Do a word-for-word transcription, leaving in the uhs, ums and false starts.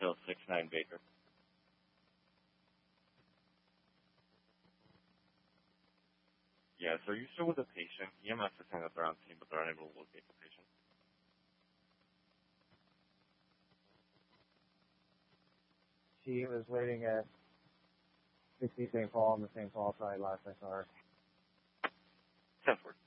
Hill six nine Baker. Yes, are you still with the patient? E M S is saying that they're on scene, but they're unable to locate the patient. She was waiting at sixty Saint Paul on the Saint Paul side last I saw her. ten four.